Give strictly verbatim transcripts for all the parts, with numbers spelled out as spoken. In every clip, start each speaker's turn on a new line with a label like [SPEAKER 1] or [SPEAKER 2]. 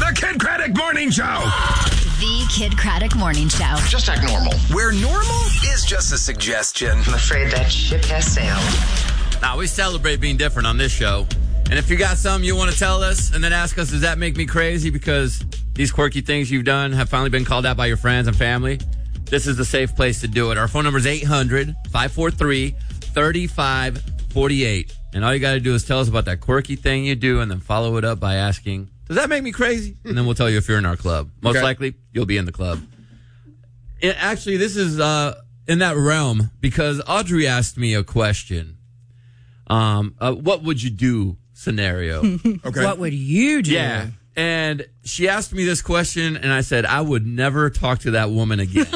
[SPEAKER 1] The Kid Craddock Morning Show.
[SPEAKER 2] The Kid Craddock Morning Show.
[SPEAKER 1] Just act normal.
[SPEAKER 3] Where normal is just a suggestion.
[SPEAKER 4] I'm afraid that ship has sailed.
[SPEAKER 5] Now, we celebrate being different on this show. And if you got something you want to tell us and then ask us, does that make me crazy because these quirky things you've done have finally been called out by your friends and family, this is the safe place to do it. Our phone number is eight hundred, five four three, three five four eight. And all you got to do is tell us about that quirky thing you do and then follow it up by asking, does that make me crazy? And then we'll tell you if you're in our club. Most
[SPEAKER 6] Okay.
[SPEAKER 5] likely, you'll be in the club. It, actually, this is uh, in that realm because Audrey asked me a question. Um, uh, what would you do scenario?
[SPEAKER 6] Okay.
[SPEAKER 7] What would you do?
[SPEAKER 5] Yeah. And she asked me this question, and I said, I would never talk to that woman again.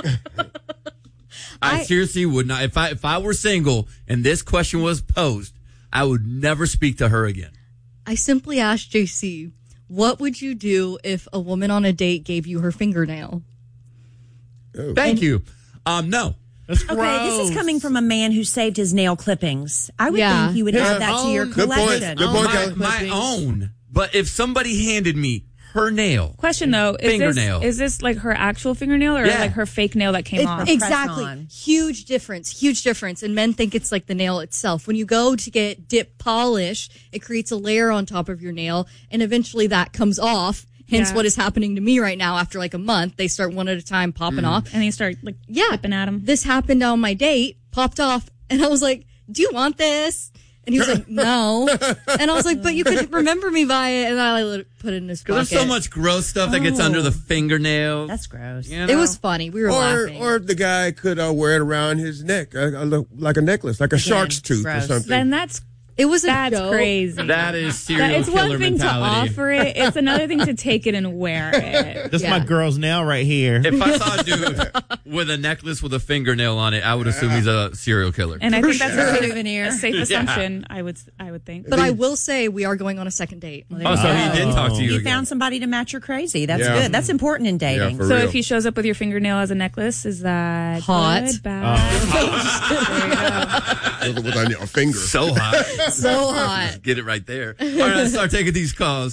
[SPEAKER 5] I, I seriously would not. If I if I were single and this question was posed, I would never speak to her again.
[SPEAKER 8] I simply asked J C, what would you do if a woman on a date gave you her fingernail?
[SPEAKER 6] Oh.
[SPEAKER 5] Thank and, you. Um, no.
[SPEAKER 7] That's okay, gross. This is coming from a man who saved his nail clippings. I would
[SPEAKER 8] yeah.
[SPEAKER 7] think you would
[SPEAKER 6] yeah.
[SPEAKER 7] add that
[SPEAKER 6] own,
[SPEAKER 7] to your collection.
[SPEAKER 6] Good point.
[SPEAKER 5] Oh, my, my own. But if somebody handed me her nail.
[SPEAKER 9] Question though, is
[SPEAKER 5] fingernail.
[SPEAKER 9] this, is this like her actual fingernail or
[SPEAKER 5] yeah.
[SPEAKER 9] like her fake nail that came
[SPEAKER 8] it,
[SPEAKER 9] off?
[SPEAKER 8] Exactly. Huge difference. Huge difference. And men think it's like the nail itself. When you go to get dip polish, it creates a layer on top of your nail, and eventually that comes off. Hence,
[SPEAKER 9] yeah.
[SPEAKER 8] what is happening to me right now after like a month. They start one at a time popping
[SPEAKER 5] Mm.
[SPEAKER 8] off.
[SPEAKER 9] And then you start like
[SPEAKER 8] yeah.
[SPEAKER 9] flipping at them.
[SPEAKER 8] This happened on my date, popped off, and I was like, do you want this? And he was like, no. And I was like, but you could remember me by it. And I like, put it in his pocket.
[SPEAKER 5] Because there's so much gross stuff that gets
[SPEAKER 7] Oh.
[SPEAKER 5] under the fingernail.
[SPEAKER 7] That's gross.
[SPEAKER 5] You know?
[SPEAKER 8] It was funny. We were
[SPEAKER 6] Or,
[SPEAKER 8] laughing.
[SPEAKER 6] or the guy could uh, wear it around his neck, uh, uh, like a necklace, like a
[SPEAKER 7] Again,
[SPEAKER 6] shark's tooth
[SPEAKER 7] gross.
[SPEAKER 6] or something.
[SPEAKER 9] Then that's
[SPEAKER 8] it was a
[SPEAKER 9] that's
[SPEAKER 8] joke.
[SPEAKER 9] crazy.
[SPEAKER 5] That is serial
[SPEAKER 9] That, it's
[SPEAKER 5] killer
[SPEAKER 9] one thing
[SPEAKER 5] mentality.
[SPEAKER 9] to offer it. It's another thing to take it and wear it.
[SPEAKER 10] This is
[SPEAKER 8] Yeah.
[SPEAKER 10] my girl's nail right here.
[SPEAKER 5] If I saw a dude with a necklace with a fingernail on it, I would assume he's a serial killer.
[SPEAKER 9] And I think that's a, safe,
[SPEAKER 7] Souvenir.
[SPEAKER 9] a safe assumption. I would I would think.
[SPEAKER 8] But I will say we are going on a second date.
[SPEAKER 5] Oh, so he did talk to you
[SPEAKER 7] You
[SPEAKER 5] again.
[SPEAKER 7] found somebody to match your crazy. That's
[SPEAKER 6] Yeah.
[SPEAKER 7] good. That's important in dating.
[SPEAKER 6] Yeah, for
[SPEAKER 9] So
[SPEAKER 6] real.
[SPEAKER 9] if he shows up with your fingernail as a necklace, is that
[SPEAKER 8] Hot.
[SPEAKER 9] good, bad? There you go.
[SPEAKER 6] with a, a finger.
[SPEAKER 5] So hot.
[SPEAKER 8] So hot.
[SPEAKER 5] Get it right there. All right, let's start taking these calls.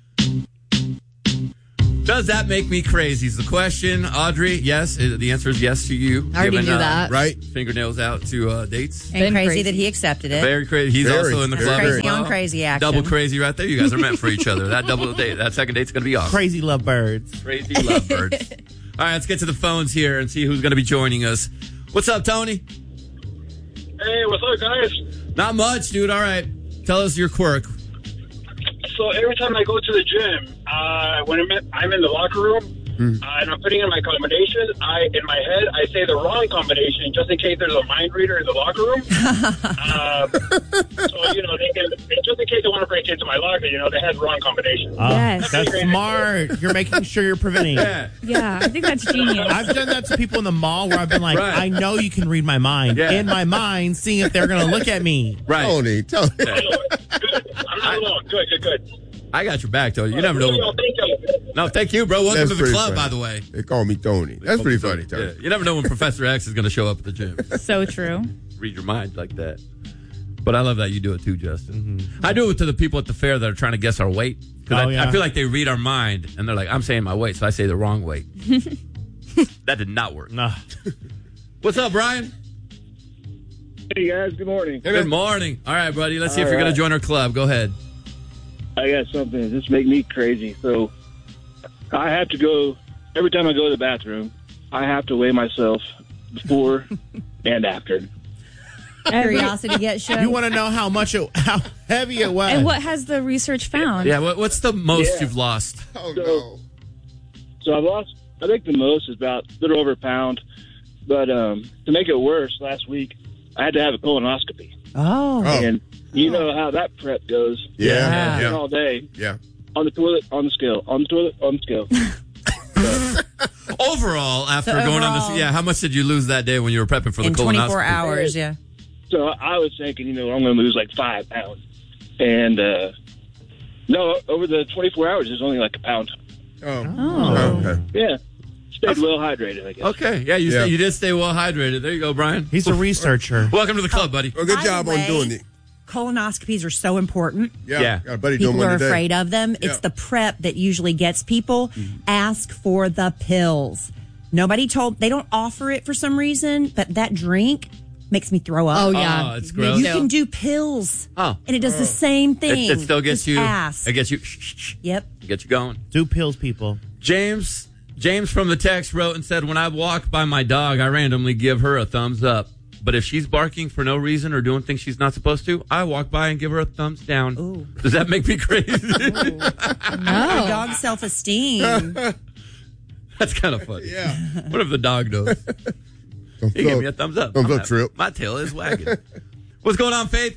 [SPEAKER 5] Does that make me crazy is the question. Audrey, yes. The answer is yes to you.
[SPEAKER 8] I already
[SPEAKER 5] Giving,
[SPEAKER 8] knew
[SPEAKER 5] uh,
[SPEAKER 8] that.
[SPEAKER 6] Right?
[SPEAKER 5] Fingernails out to uh, dates.
[SPEAKER 7] And
[SPEAKER 8] Been
[SPEAKER 7] crazy,
[SPEAKER 8] crazy.
[SPEAKER 7] that he accepted it.
[SPEAKER 5] Very crazy. He's
[SPEAKER 6] Very,
[SPEAKER 5] also in the
[SPEAKER 6] very
[SPEAKER 5] club
[SPEAKER 7] crazy
[SPEAKER 5] as well.
[SPEAKER 7] on crazy action.
[SPEAKER 5] Double crazy right there. You guys are meant for each other. That double date, that second date's going to be awesome.
[SPEAKER 10] Crazy lovebirds.
[SPEAKER 5] Crazy lovebirds. All right, let's get to the phones here and see who's going to be joining us. What's up, Tony?
[SPEAKER 11] Hey, what's up, guys?
[SPEAKER 5] Not much, dude. All right. Tell us your quirk.
[SPEAKER 11] So every time I go to the gym, uh, when I'm in, I'm in the locker room
[SPEAKER 5] Mm.
[SPEAKER 11] uh, and I'm putting in my combination, I in my head I say the wrong combination just in case there's a mind reader in the locker room. uh, so you know, they can, just in case they want to break into my locker, you know, they had the wrong combination.
[SPEAKER 10] Oh,
[SPEAKER 9] Yes.
[SPEAKER 10] That's smart. You're making sure you're preventing.
[SPEAKER 5] Yeah.
[SPEAKER 9] Yeah, I think that's genius.
[SPEAKER 10] I've done that to people in the mall where I've been like,
[SPEAKER 5] Right.
[SPEAKER 10] I know you can read my mind.
[SPEAKER 5] Yeah.
[SPEAKER 10] In my mind, seeing if they're going to look at me.
[SPEAKER 5] Right.
[SPEAKER 6] Tony, Tony.
[SPEAKER 11] Good. I'm not alone. Good, good, good.
[SPEAKER 5] I got your back, Tony. You never know.
[SPEAKER 11] Thank you.
[SPEAKER 5] No, thank you, bro. Welcome
[SPEAKER 6] That's
[SPEAKER 5] to the
[SPEAKER 6] pretty
[SPEAKER 5] club,
[SPEAKER 6] funny.
[SPEAKER 5] by the way.
[SPEAKER 6] They call me Tony. That's pretty funny, Tony.
[SPEAKER 5] Yeah, you never know when Professor X is going to show up at the gym.
[SPEAKER 9] So true.
[SPEAKER 5] Read your mind like that. But I love that you do it too, Justin. Mm-hmm. I do it to the people at the fair that are trying to guess our weight. Because
[SPEAKER 10] Oh,
[SPEAKER 5] I,
[SPEAKER 10] yeah.
[SPEAKER 5] I feel like they read our mind and they're like, I'm saying my weight, so I say the wrong weight. That did not work.
[SPEAKER 10] Nah.
[SPEAKER 5] What's up, Brian?
[SPEAKER 11] Hey guys, good morning.
[SPEAKER 5] Good morning. All right, buddy. Let's see if
[SPEAKER 11] All
[SPEAKER 5] you're going
[SPEAKER 11] right.
[SPEAKER 5] to join our club. Go ahead.
[SPEAKER 11] I got something that just make me crazy. So I have to go every time I go to the bathroom. I have to weigh myself before and after.
[SPEAKER 7] Curiosity gets shown.
[SPEAKER 10] You want to know how much it, how heavy it was.
[SPEAKER 9] And what has the research found?
[SPEAKER 5] Yeah, what, what's the most
[SPEAKER 11] Yeah.
[SPEAKER 5] you've lost?
[SPEAKER 6] Oh,
[SPEAKER 11] So-
[SPEAKER 6] no.
[SPEAKER 11] So I've lost. I think the most is about a little over a pound. But um, to make it worse, last week I had to have a colonoscopy,
[SPEAKER 7] Oh.
[SPEAKER 6] Oh.
[SPEAKER 11] and you know how that prep goes.
[SPEAKER 6] Yeah.
[SPEAKER 11] And
[SPEAKER 6] Yeah.
[SPEAKER 11] all day
[SPEAKER 6] Yeah.
[SPEAKER 11] on the toilet, on the scale, on the toilet, on the scale.
[SPEAKER 5] Overall, after
[SPEAKER 7] So
[SPEAKER 5] going on
[SPEAKER 7] overall-
[SPEAKER 5] this, yeah, how much did you lose that day when you were prepping for the
[SPEAKER 7] In
[SPEAKER 5] colonoscopy?
[SPEAKER 7] twenty-four hours, yeah.
[SPEAKER 11] So I was thinking, you know, I'm going to lose like five pounds, and uh, no, over the twenty-four hours, it's only like a pound.
[SPEAKER 6] Oh.
[SPEAKER 9] Oh.
[SPEAKER 6] Okay.
[SPEAKER 11] Yeah, stayed well hydrated, I guess.
[SPEAKER 5] Okay, yeah, you,
[SPEAKER 6] Yeah.
[SPEAKER 5] Stay, you did stay well hydrated. There you go, Brian.
[SPEAKER 10] He's a researcher.
[SPEAKER 5] Welcome to the club, buddy.
[SPEAKER 6] Well, good
[SPEAKER 7] By
[SPEAKER 6] job
[SPEAKER 7] the
[SPEAKER 6] on
[SPEAKER 7] way,
[SPEAKER 6] doing it.
[SPEAKER 7] colonoscopies are so important.
[SPEAKER 6] Yeah.
[SPEAKER 5] Yeah.
[SPEAKER 6] Got a buddy doing
[SPEAKER 7] People
[SPEAKER 6] one
[SPEAKER 7] are
[SPEAKER 6] today.
[SPEAKER 7] afraid of them.
[SPEAKER 6] Yeah.
[SPEAKER 7] It's the prep that usually gets people.
[SPEAKER 6] Mm-hmm.
[SPEAKER 7] Ask for the pills. Nobody told, they don't offer it for some reason, but that drink makes me throw up.
[SPEAKER 8] Oh, yeah.
[SPEAKER 5] Oh, it's
[SPEAKER 8] Me
[SPEAKER 5] gross.
[SPEAKER 7] You
[SPEAKER 8] too.
[SPEAKER 7] can do pills.
[SPEAKER 5] Oh.
[SPEAKER 7] And it does the same thing.
[SPEAKER 5] It, it still gets
[SPEAKER 7] Just
[SPEAKER 5] you.
[SPEAKER 7] ask.
[SPEAKER 5] It gets you. Shh, shh, shh,
[SPEAKER 7] Yep.
[SPEAKER 5] gets you going.
[SPEAKER 10] Do pills, people.
[SPEAKER 5] James. James from the text wrote and said, "When I walk by my dog, I randomly give her a thumbs up. But if she's barking for no reason or doing things she's not supposed to, I walk by and give her a thumbs down.
[SPEAKER 7] Ooh.
[SPEAKER 5] Does that make me crazy?
[SPEAKER 7] Your
[SPEAKER 8] No.
[SPEAKER 7] dog's self-esteem.
[SPEAKER 5] That's kind of funny.
[SPEAKER 6] Yeah.
[SPEAKER 5] What if the dog knows?
[SPEAKER 6] Thumbs
[SPEAKER 5] He gave
[SPEAKER 6] up.
[SPEAKER 5] me a thumbs up.
[SPEAKER 6] Thumbs
[SPEAKER 5] I'm
[SPEAKER 6] up,
[SPEAKER 5] happy.
[SPEAKER 6] Trip.
[SPEAKER 5] My tail is wagging. What's going on, Faith?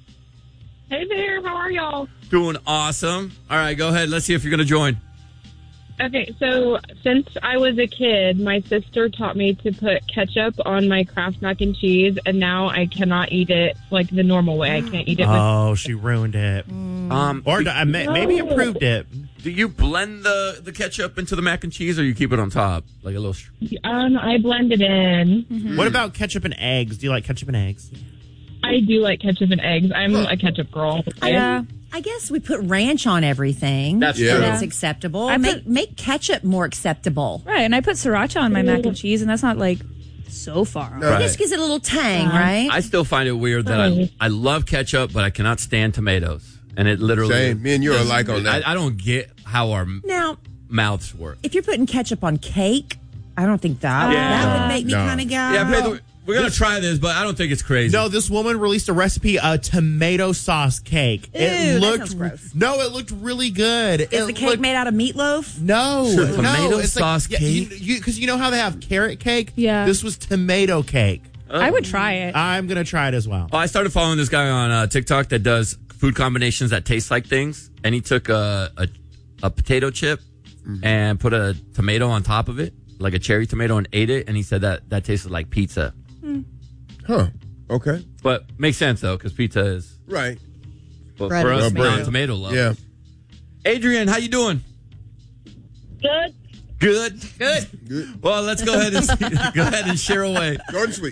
[SPEAKER 1] Hey there, how are y'all?
[SPEAKER 5] Doing awesome. All right, go ahead. Let's see if you're going to join.
[SPEAKER 1] Okay, so since I was a kid, my sister taught me to put ketchup on my Kraft mac and cheese, and now I cannot eat it like the normal way. I can't eat it with.
[SPEAKER 10] Oh, she ruined it.
[SPEAKER 5] Um,
[SPEAKER 10] Or
[SPEAKER 5] do,
[SPEAKER 10] uh, may- maybe improved it.
[SPEAKER 5] do you blend the, the ketchup into the mac and cheese, or you keep it on top like a little? Sh-
[SPEAKER 1] Um, I blend it in.
[SPEAKER 10] What about ketchup and eggs? Do you like ketchup and eggs?
[SPEAKER 1] I do like ketchup and eggs. I'm a ketchup girl.
[SPEAKER 7] Yeah. I guess we put ranch on everything.
[SPEAKER 5] That's
[SPEAKER 6] Yeah.
[SPEAKER 5] true.
[SPEAKER 7] That's acceptable.
[SPEAKER 9] I
[SPEAKER 7] make
[SPEAKER 9] put-
[SPEAKER 7] make ketchup more acceptable.
[SPEAKER 9] Right, and I put sriracha on my mac and cheese, and that's not like so far off.
[SPEAKER 6] No.
[SPEAKER 5] Right.
[SPEAKER 7] This gives it a little tang,
[SPEAKER 9] Uh-huh.
[SPEAKER 7] right?
[SPEAKER 5] I still find it weird that I I love ketchup, but I cannot stand tomatoes, and it literally.
[SPEAKER 6] Same. Me and you are alike on that.
[SPEAKER 5] I, I don't get how our m-
[SPEAKER 7] now,
[SPEAKER 5] mouths work.
[SPEAKER 7] if you're putting ketchup on cake, I don't think that
[SPEAKER 5] Yeah.
[SPEAKER 7] that would make me
[SPEAKER 6] No.
[SPEAKER 7] kind of go.
[SPEAKER 5] Yeah, Faith, we're gonna try this, but I don't think it's crazy.
[SPEAKER 10] No, this woman released a recipe, a tomato sauce cake.
[SPEAKER 7] Ew,
[SPEAKER 10] it
[SPEAKER 7] that
[SPEAKER 10] looked
[SPEAKER 7] sounds gross.
[SPEAKER 10] no, it looked really good.
[SPEAKER 7] Is
[SPEAKER 10] it
[SPEAKER 7] the cake
[SPEAKER 10] looked-
[SPEAKER 7] made out of meatloaf?
[SPEAKER 10] No, no,
[SPEAKER 5] Tomato
[SPEAKER 10] it's
[SPEAKER 5] sauce
[SPEAKER 10] like,
[SPEAKER 5] cake?
[SPEAKER 10] Because you, you, 'cause you know how they have carrot cake.
[SPEAKER 9] Yeah.
[SPEAKER 10] This was tomato cake.
[SPEAKER 9] I would try it.
[SPEAKER 10] I'm gonna try it as well.
[SPEAKER 5] Oh, I started following this guy on uh, TikTok that does food combinations that taste like things, and he took a a, a potato chip and put a tomato on top of it, like a cherry tomato, and ate it, and he said that that tasted like pizza.
[SPEAKER 6] Huh. Okay.
[SPEAKER 5] But makes sense though, because pizza is
[SPEAKER 6] Right.
[SPEAKER 5] well,
[SPEAKER 7] Bread
[SPEAKER 5] for
[SPEAKER 7] is
[SPEAKER 5] us
[SPEAKER 6] bread.
[SPEAKER 5] non-tomato love.
[SPEAKER 6] Yeah.
[SPEAKER 5] Adrian, how you doing?
[SPEAKER 1] Good.
[SPEAKER 5] Good. Good.
[SPEAKER 6] Good.
[SPEAKER 5] Well, let's go ahead and go ahead and share away.
[SPEAKER 6] Jordan Sweet.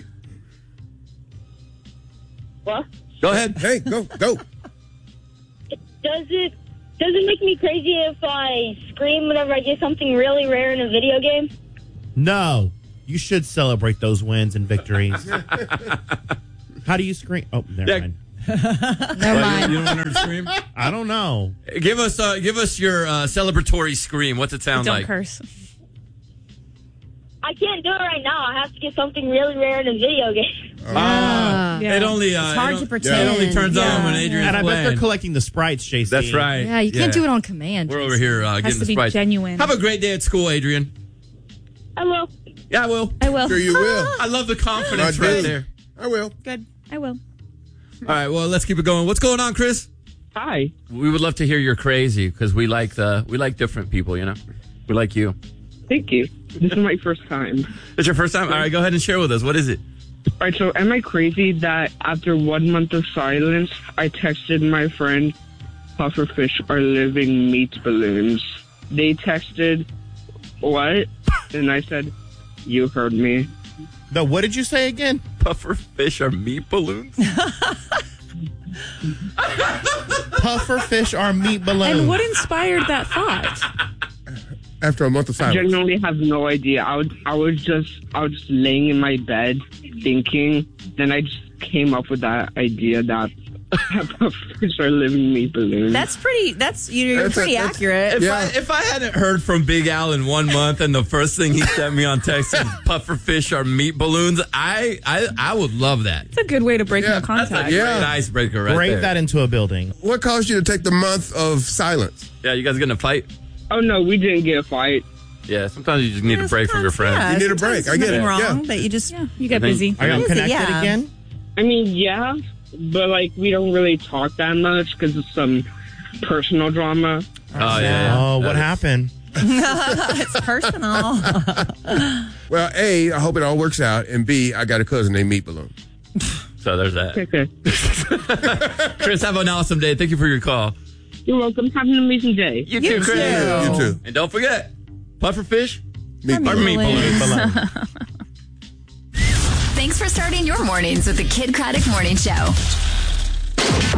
[SPEAKER 1] What?
[SPEAKER 5] Go ahead.
[SPEAKER 6] Hey, go, go.
[SPEAKER 12] Does it does it make me crazy if I scream whenever I get something really rare in a video game?
[SPEAKER 10] No, you should celebrate those wins and victories. How do you scream? Oh, never
[SPEAKER 5] Yeah.
[SPEAKER 10] mind.
[SPEAKER 8] Never mind.
[SPEAKER 5] You don't want her to scream?
[SPEAKER 10] I don't know.
[SPEAKER 5] Give us uh, give us your uh, celebratory scream. What's it sound
[SPEAKER 9] Don't
[SPEAKER 5] like?
[SPEAKER 9] curse.
[SPEAKER 12] I can't do it right now. I have to get something really rare in a video game.
[SPEAKER 5] Ah,
[SPEAKER 9] Yeah.
[SPEAKER 5] It only uh,
[SPEAKER 7] It's
[SPEAKER 5] it
[SPEAKER 7] hard
[SPEAKER 5] don't-
[SPEAKER 7] to pretend.
[SPEAKER 5] It only turns
[SPEAKER 7] Yeah.
[SPEAKER 5] on when Adrian's
[SPEAKER 10] And I bet
[SPEAKER 5] playing.
[SPEAKER 10] they're collecting the sprites, J C.
[SPEAKER 5] That's right.
[SPEAKER 8] Yeah, you can't do it on command.
[SPEAKER 5] We're over here uh,
[SPEAKER 9] Has
[SPEAKER 5] getting
[SPEAKER 9] to
[SPEAKER 5] the
[SPEAKER 9] be
[SPEAKER 5] sprites.
[SPEAKER 9] genuine.
[SPEAKER 5] Have a great day at school, Adrian.
[SPEAKER 12] I will.
[SPEAKER 5] Yeah, I will.
[SPEAKER 9] I will.
[SPEAKER 6] Sure you will.
[SPEAKER 5] I love the confidence
[SPEAKER 6] I
[SPEAKER 5] right
[SPEAKER 6] do.
[SPEAKER 5] there.
[SPEAKER 6] I will.
[SPEAKER 9] Good. I will.
[SPEAKER 5] All right, well, let's keep it going. What's going on, Chris?
[SPEAKER 11] Hi.
[SPEAKER 5] We would love to hear you're crazy because we like the we like different people. You know, we like you.
[SPEAKER 11] Thank you. This is my first time.
[SPEAKER 5] It's your first time. All right, go ahead and share with us. What is it?
[SPEAKER 11] All right, so am I crazy that after one month of silence, I texted my friend, pufferfish are living meat balloons. They texted, what? And I said, you heard me.
[SPEAKER 10] No, what did you say again?
[SPEAKER 5] Puffer fish are meat balloons.
[SPEAKER 10] Puffer fish are meat balloons.
[SPEAKER 9] And what inspired that thought?
[SPEAKER 6] After a month of
[SPEAKER 11] I
[SPEAKER 6] silence.
[SPEAKER 11] genuinely have no idea. I was, I was just, I was just laying in my bed thinking. Then I just came up with that idea that pufferfish are living meat balloons.
[SPEAKER 7] That's pretty. That's you're
[SPEAKER 6] That's a-
[SPEAKER 7] pretty
[SPEAKER 6] that's-
[SPEAKER 7] accurate.
[SPEAKER 5] If,
[SPEAKER 6] Yeah.
[SPEAKER 5] I, if I hadn't heard from Big Al in one month and the first thing he sent me on text is puffer fish are meat balloons, I I, I would love that.
[SPEAKER 9] It's a good way to break
[SPEAKER 6] Yeah,
[SPEAKER 9] no
[SPEAKER 5] That's a
[SPEAKER 9] contact.
[SPEAKER 5] great
[SPEAKER 6] Yeah.
[SPEAKER 5] icebreaker right
[SPEAKER 10] Break
[SPEAKER 5] there.
[SPEAKER 10] that into a building.
[SPEAKER 6] What caused you to take the month of silence?
[SPEAKER 5] Yeah, you guys getting a fight?
[SPEAKER 11] Oh, no, we didn't get a fight.
[SPEAKER 5] Yeah, sometimes you just need a break from your friends.
[SPEAKER 7] Yeah,
[SPEAKER 6] You need a break.
[SPEAKER 7] sometimes
[SPEAKER 6] I get
[SPEAKER 7] there's
[SPEAKER 6] it.
[SPEAKER 7] nothing
[SPEAKER 6] Yeah.
[SPEAKER 7] wrong, but you just
[SPEAKER 9] Yeah, you get
[SPEAKER 5] think-
[SPEAKER 9] busy.
[SPEAKER 10] Are y'all
[SPEAKER 7] Busy,
[SPEAKER 10] connected
[SPEAKER 7] yeah.
[SPEAKER 10] again?
[SPEAKER 11] I mean, yeah, but like we don't really talk that much because of some personal drama.
[SPEAKER 5] Oh, yeah.
[SPEAKER 10] Oh, what
[SPEAKER 5] That is-
[SPEAKER 10] happened?
[SPEAKER 7] it's personal.
[SPEAKER 6] Well, A, I hope it all works out, and B, I got a cousin named Meat Balloon.
[SPEAKER 5] So there's that.
[SPEAKER 11] Okay.
[SPEAKER 5] Chris, have an awesome day. Thank you for your call.
[SPEAKER 11] You're welcome. Have an amazing day.
[SPEAKER 5] You,
[SPEAKER 7] You
[SPEAKER 5] too, Chris.
[SPEAKER 7] too.
[SPEAKER 6] You too.
[SPEAKER 5] And don't forget, pufferfish
[SPEAKER 6] Meat
[SPEAKER 5] are
[SPEAKER 6] Balloon.
[SPEAKER 5] meat balloons.
[SPEAKER 10] Balloon.
[SPEAKER 2] Thanks for starting your mornings with the Kid Craddock Morning Show.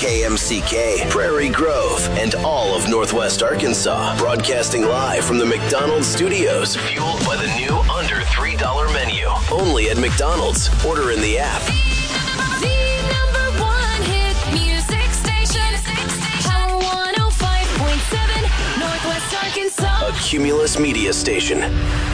[SPEAKER 3] K M C K, Prairie Grove, and all of Northwest Arkansas. Broadcasting live from the McDonald's studios. Fueled by the new under three dollar menu. Only at McDonald's. Order in the app.
[SPEAKER 13] The number one hit music station. Power one oh five point seven, Northwest Arkansas.
[SPEAKER 3] A Cumulus Media Station.